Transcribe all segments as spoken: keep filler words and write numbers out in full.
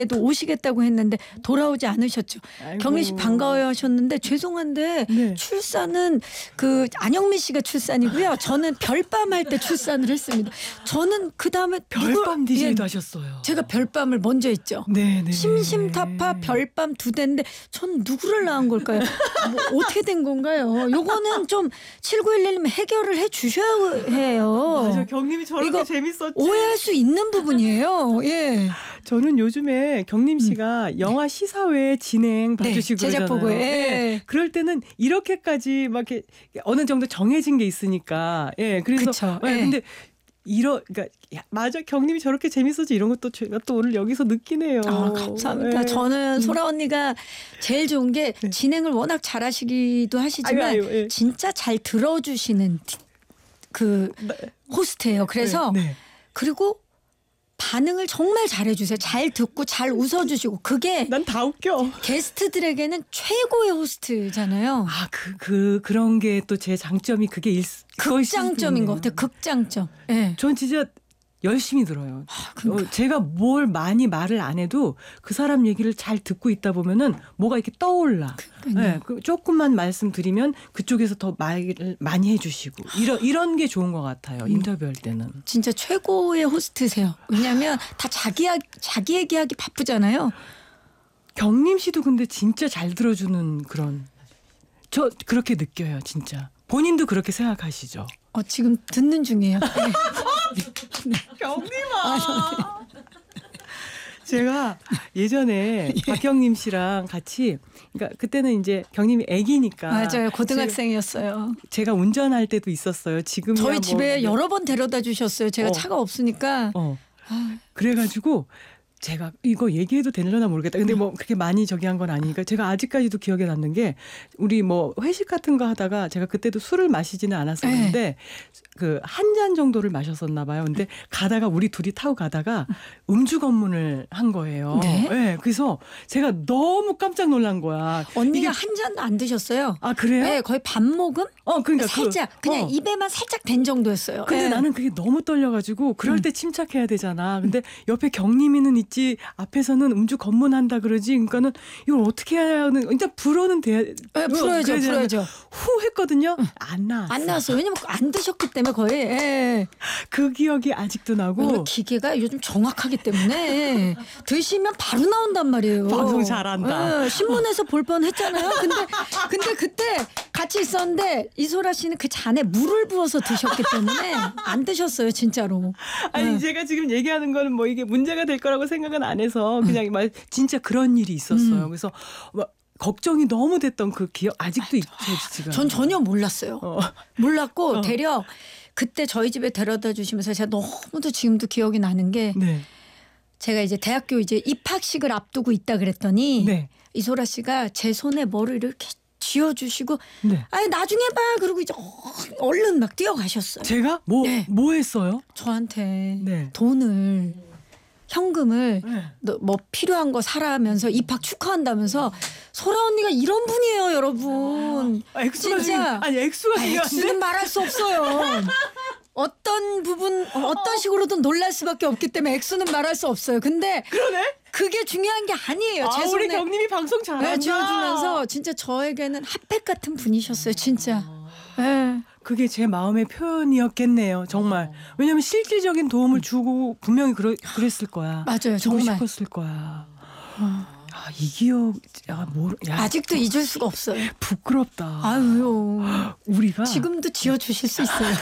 도 오시겠다고 했는데 돌아오지 않으셨죠. 아이고. 경민 씨 반가워요 하셨는데 죄송한데 네. 출산은 그 안영민 씨가 출산이고요. 저는 별밤 할 때 출산을 했습니다. 저는 그 다음에 별밤 디제이도 예, 하셨어요. 제가 별밤을 먼저 했죠. 네네. 심심타파 별밤 두 대인데 전 누구를 낳은 걸까요? 뭐 어떻게 된 건가요? 요거는 좀 칠구일일님 해결을 해 주셔야 해요. 맞아, 경님이 저렇게 이거 재밌었지. 오해할 수 있는 부분이에요. 예. 저는 요즘에 경림 씨가 영화 시사회 진행 네, 봐주시고 제작 그러잖아요. 보고에. 예. 그럴 때는 이렇게까지 막 이렇게 어느 정도 정해진 게 있으니까. 예. 그래서 그쵸. 예. 예. 근데 이러 그러니까 야, 맞아, 경림이 저렇게 재밌었지 이런 것도 제가 또 오늘 여기서 느끼네요. 아, 감사합니다. 예. 저는 소라 언니가 제일 좋은 게 네. 진행을 워낙 잘하시기도 하시지만 아유, 아유, 예. 진짜 잘 들어주시는 그 네. 호스트예요. 그래서 네, 네. 그리고 반응을 정말 잘해주세요. 잘 듣고 잘 웃어주시고 그게 난 다 웃겨. 게스트들에게는 최고의 호스트잖아요. 아, 그, 그, 그런 게 또 제 장점이 그게 일, 극장점인 것 같아요. 극장점. 예. 전 진짜 열심히 들어요. 아, 그러니까. 어, 제가 뭘 많이 말을 안 해도 그 사람 얘기를 잘 듣고 있다 보면은 뭐가 이렇게 떠올라. 네, 그 조금만 말씀드리면 그쪽에서 더 말을 많이 해주시고 이런 이런 게 좋은 것 같아요. 인터뷰할 때는. 진짜 최고의 호스트세요. 왜냐하면 다 자기 자기 얘기하기 바쁘잖아요. 경림 씨도 근데 진짜 잘 들어주는 그런 저 그렇게 느껴요, 진짜. 본인도 그렇게 생각하시죠? 어, 지금 듣는 중이에요. 네. 경림아. 제가 예전에 박경림 씨랑 같이, 그러니까 그때는 이제 경림이 아기니까. 맞아요. 고등학생이었어요. 제가, 제가 운전할 때도 있었어요. 지금 저희 뭐, 집에 여러 번 데려다 주셨어요. 제가 어. 차가 없으니까. 어. 그래가지고 제가 이거 얘기해도 되려나 모르겠다. 근데 뭐 그렇게 많이 저기 한 건 아니니까 제가 아직까지도 기억에 남는 게 우리 뭐 회식 같은 거 하다가 제가 그때도 술을 마시지는 않았었는데 네. 그 한 잔 정도를 마셨었나 봐요. 근데 가다가 우리 둘이 타고 가다가 음주 검문을 한 거예요. 네? 네, 그래서 제가 너무 깜짝 놀란 거야. 언니가 이게, 한 잔도 안 드셨어요. 아, 그래요? 네, 거의 밥 먹음? 어, 그러니까 살짝 그, 그냥 어. 입에만 살짝 된 정도였어요. 근데 네. 나는 그게 너무 떨려가지고 그럴 음. 때 침착해야 되잖아. 근데 옆에 경림이는 있지, 앞에서는 음주 검문한다 그러지. 그러니까는 이걸 어떻게 해야 하는? 일단 불어는 돼. 네, 불어야죠, 불어야죠. 후 했거든요. 안 나왔어. 안 나왔어요. 왜냐면 안 드셨기 때문에 거의. 예. 그 기억이 아직도 우리 나고. 기계가 요즘 정확하기 때문에 드시면 바로 나온단 말이에요. 방송 잘한다. 예, 신문에서 볼 뻔했잖아요. 근데 근데 그때 같이 있었는데 이소라 씨는 그 잔에 물을 부어서 드셨기 때문에 안 드셨어요, 진짜로. 아니 예. 제가 지금 얘기하는 거는 뭐 이게 문제가 될 거라고 생각은 안 해서 그냥 말 진짜 그런 일이 있었어요. 음. 그래서 막 걱정이 너무 됐던 그 기억 아직도 있죠, 지금. 전 전혀 몰랐어요. 어. 몰랐고 어. 대략 그때 저희 집에 데려다 주시면서 제가 너무도 지금도 기억이 나는 게 네. 제가 이제 대학교 이제 입학식을 앞두고 있다 그랬더니 네. 이소라 씨가 제 손에 뭐를 이렇게 쥐어주시고 네. 아니 나중에 봐 그리고 이제 얼른 막 뛰어가셨어요. 제가 뭐, 네. 뭐 했어요? 저한테 네. 돈을 현금을 네. 너 뭐 필요한 거 사라면서 입학 축하한다면서 소라 언니가 이런 분이에요, 여러분. 아, 액수가 진짜. 중요 아니 액수가 아, 중요한데. 액수는 말할 수 없어요. 어떤 부분 어떤 식으로든 놀랄 수밖에 없기 때문에 액수는 말할 수 없어요. 근데 그러네. 그게 중요한 게 아니에요. 제 아, 우리 손에 경님이 방송 잘한다. 네, 쥐어주면서 진짜 저에게는 핫팩 같은 분이셨어요, 진짜. 네. 그게 제 마음의 표현이었겠네요, 정말. 왜냐하면 실질적인 도움을 주고 분명히 그러, 그랬을 거야. 맞아요, 주고 정말. 싶었을 거야. 아, 이 기억, 야, 뭐, 야, 아직도 잊을 수가 없어요. 부끄럽다. 아유, 우리가 지금도 지어주실 수 있어요.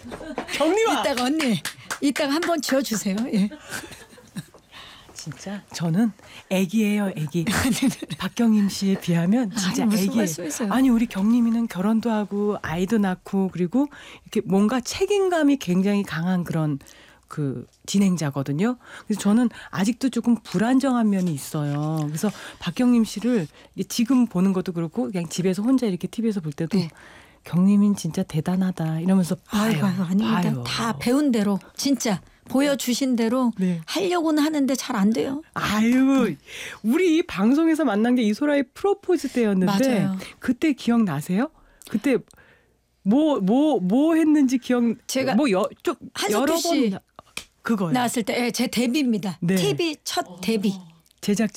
경리와 이따가 언니, 이따가 한번 지어주세요. 예. 진짜 저는 애기예요, 애기. 박경임 씨에 비하면 진짜 아니, 무슨 애기. 말씀이세요? 아니 우리 경림이는 결혼도 하고 아이도 낳고 그리고 이렇게 뭔가 책임감이 굉장히 강한 그런 그 진행자거든요. 그래서 저는 아직도 조금 불안정한 면이 있어요. 그래서 박경림 씨를 지금 보는 것도 그렇고 그냥 집에서 혼자 이렇게 티비에서 볼 때도 네. 경림이는 진짜 대단하다 이러면서 봐요. 아이고, 아이고, 아닙니다. 봐요. 다 배운 대로 진짜 보여주신 대로 네. 하려고는 하는데 잘 안 돼요. 아유, 우리 방송에서 만난 게 이소라의 프로포즈 때였는데 맞아요. 그때 기억나세요? 그때 뭐 뭐 뭐 했는지 기억 제가 뭐좀 한석규 여러 씨 번 그거요. 나왔을 때 제 데뷔입니다. 네. 티비 첫 데뷔. 제작